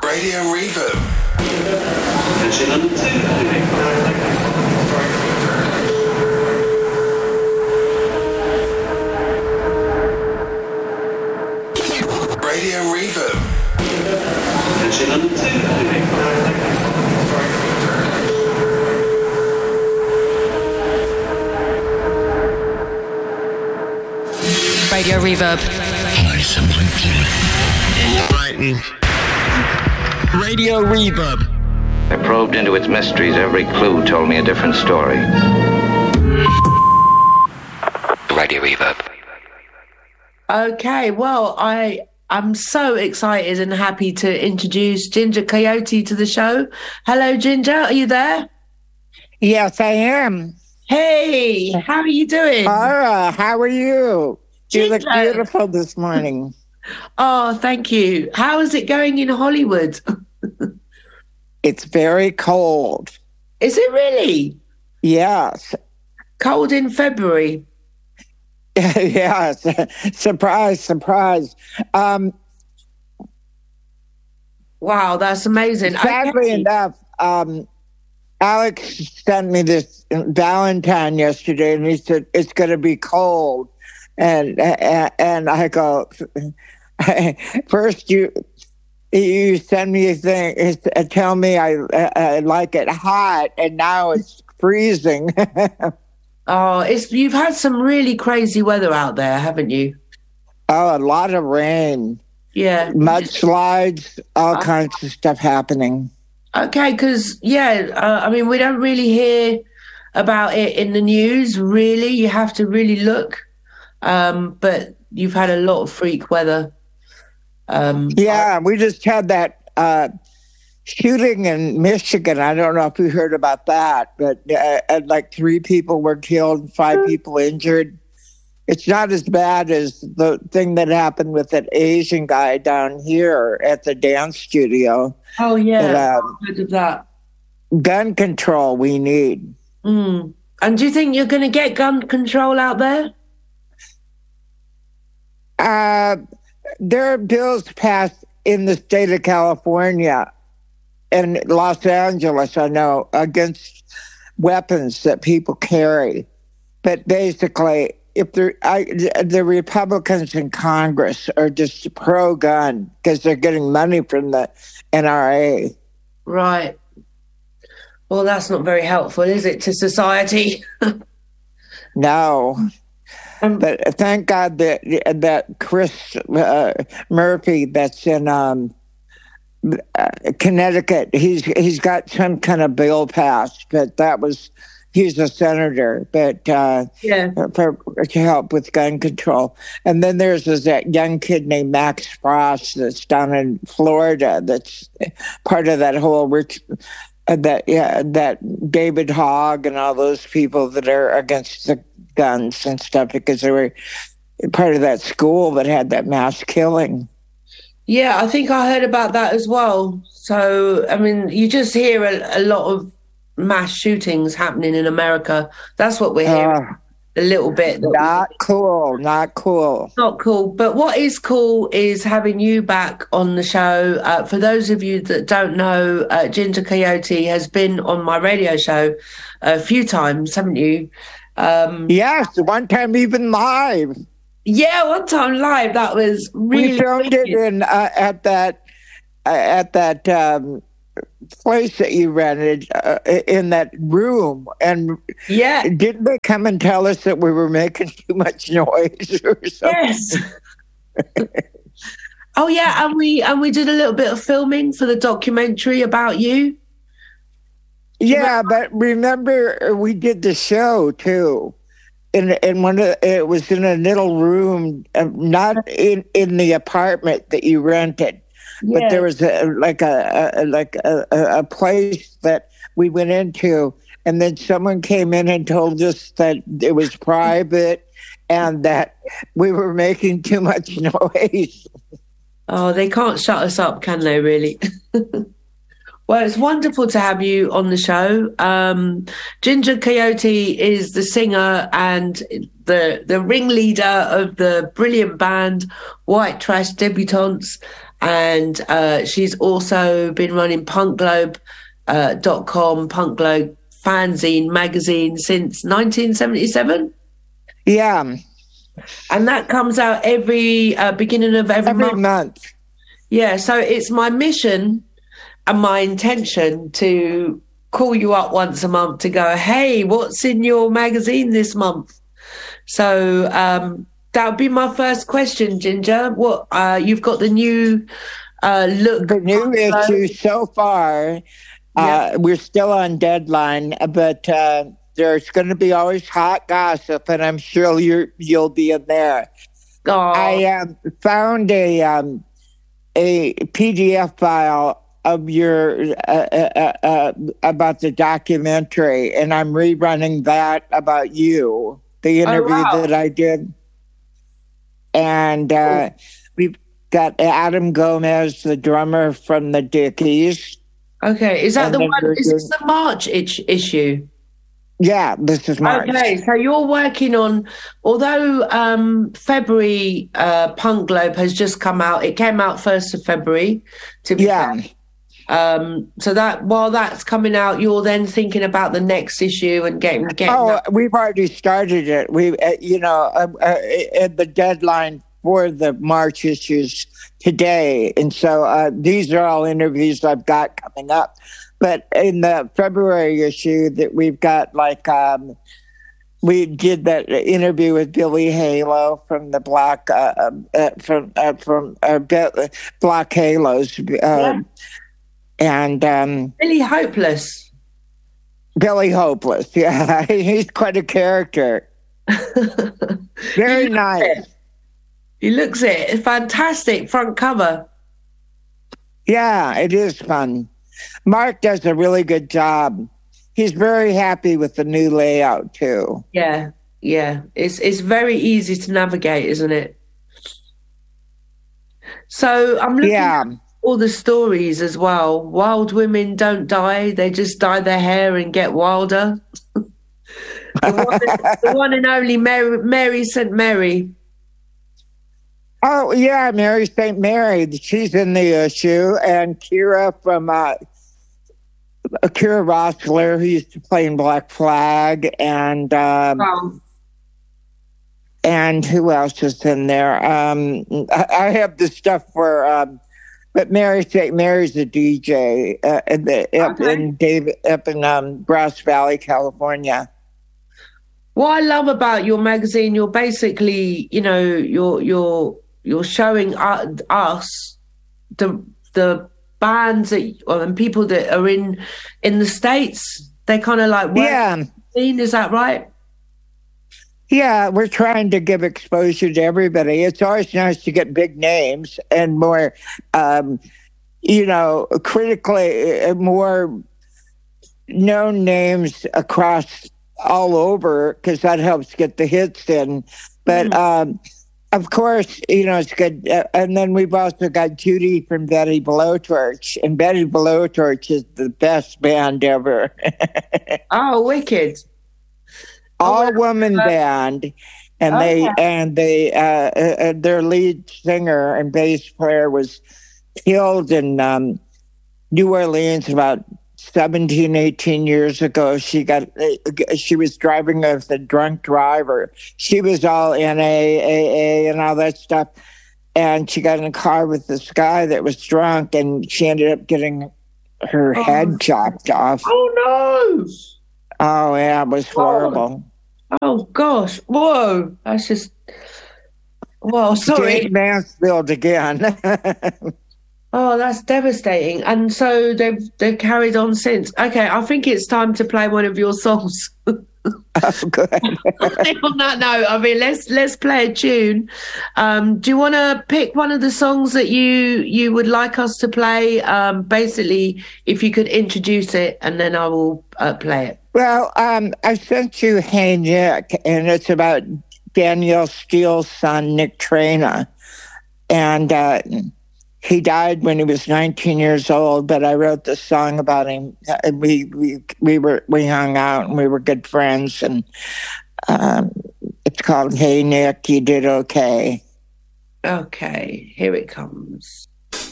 Radio Reverb. Version number 2. Radio Reverb. Version number 2. Radio Reverb. Nice and Brighton. Radio Reverb. I probed into its mysteries. Every clue told me a different story. Radio Reverb. Okay, well, I'm so excited and happy to introduce Ginger Coyote to the show. Hello, Ginger. Are you there? Yes, I am. Hey, how are you doing? Laura, how are you? You look Ginger. beautiful this morning. Oh, thank you. How is it going in Hollywood? It's very cold. Is it really? Yes. Cold in February? Yes. Surprise, surprise. Wow, that's amazing. Sadly Okay. enough, Alex sent me this Valentine yesterday, and he said, it's going to be cold. And I go, first you send me a thing, tell me I like it hot, and now it's freezing. Oh, you've had some really crazy weather out there, haven't you? Oh, a lot of rain. Yeah. Mudslides, all kinds of stuff happening. Okay, because, I mean, we don't really hear about it in the news, really. You have to really look. But you've had a lot of freak weather. Yeah, we just had that shooting in Michigan. I don't know if you heard about that, but like 3 people were killed, 5 people injured. It's not as bad as the thing that happened with that Asian guy down here at the dance studio. Oh, yeah. But, I've heard of that. Gun control we need. Mm. And do you think you're going to get gun control out there? There are bills passed in the state of California and Los Angeles, I know, against weapons that people carry. But basically, if the Republicans in Congress are just pro-gun because they're getting money from the NRA. Right. Well, that's not very helpful, is it, to society? No. But thank God that Chris Murphy, that's in Connecticut, he's got some kind of bill passed. But he's a senator. But to help with gun control. And then there's that young kid named Max Frost that's down in Florida. That's part of that whole that David Hogg and all those people that are against the guns and stuff because they were part of that school that had that mass killing. Yeah, I think I heard about that as well. So, I mean, you just hear a lot of mass shootings happening in America. That's what we're hearing a little bit. Not cool. Not cool. But what is cool is having you back on the show. For those of you that don't know, Ginger Coyote has been on my radio show a few times, haven't you? Yes, one time even live. Yeah, one time live. That was really. We filmed it in at that place that you rented in that room, and didn't they come and tell us that we were making too much noise or something? Yes. Oh yeah, and we did a little bit of filming for the documentary about you. Yeah, but remember we did the show too. It was in a little room, not in the apartment that you rented, but there was a place that we went into, and then someone came in and told us that it was private and that we were making too much noise. Oh, they can't shut us up, can they? Really? Well, it's wonderful to have you on the show. Ginger Coyote is the singer and the ringleader of the brilliant band White Trash Debutantes. and she's also been running punkglobe.com, Punk Globe fanzine magazine since 1977. Yeah. And that comes out every beginning of every month. Yeah, so it's my mission and my intention to call you up once a month to go, hey, what's in your magazine this month? So that would be my first question, Ginger. What you've got the new look. The new issue so far, we're still on deadline, but there's going to be always hot gossip, and I'm sure you'll be in there. Oh. I found a PDF file of your about the documentary, and I'm rerunning that about you, the interview that I did. And we've got Adam Gomez, the drummer from the Dickies. Okay, is that the one? Is this the March issue? Yeah, this is March. Okay, so you're working on, although February Punk Globe has just come out, it came out 1st of February. To be fair. So that while that's coming out, you're then thinking about the next issue and getting. We've already started it. We, at the deadline for the March issues today, and so these are all interviews I've got coming up. But in the February issue that we've got, we did that interview with Billy Halo from the Black Black Halos, and Billy Hopeless. Billy Hopeless, yeah, he's quite a character. Very nice. He looks it. Fantastic front cover. Yeah, it is fun. Mark does a really good job. He's very happy with the new layout too. Yeah. It's very easy to navigate, isn't it? So I'm looking at all the stories as well. Wild women don't die; they just dye their hair and get wilder. the one and only Mary St. Mary. Oh, yeah, Mary St. Mary. She's in the issue. And Kira from Kira Rossler, who used to play in Black Flag. And and who else is in there? I have the stuff for... but Mary St. Mary's a DJ up in Grass Valley, California. What I love about your magazine, you're basically, you're showing us the bands and people that are in the States. They kind of like scene. Is that right? Yeah, we're trying to give exposure to everybody. It's always nice to get big names and more, critically more known names across all over, because that helps get the hits in. But of course, it's good. And then we've also got Judy from Betty Blowtorch, and Betty Blowtorch is the best band ever. Oh, wicked! All woman band, and their lead singer and bass player was killed in New Orleans about 17, 18 years ago. She was driving with a drunk driver. She was all NAAA and all that stuff. And she got in a car with this guy that was drunk, and she ended up getting her head chopped off. Oh, no. Oh, yeah, it was horrible. Oh gosh. Whoa. That's just... Whoa, sorry. Dave Mansfield again. Oh, that's devastating. And so they've carried on since. Okay, I think it's time to play one of your songs. Oh, good. On that note, I mean, let's play a tune. Do you want to pick one of the songs that you would like us to play? Basically, if you could introduce it, and then I will play it. Well, I sent you Hey Nick, and it's about Danielle Steele's son, Nick Traina. And he died when he was 19 years old, but I wrote this song about him. We hung out and we were good friends, and it's called Hey Nick, You Did Okay. Okay, here it comes.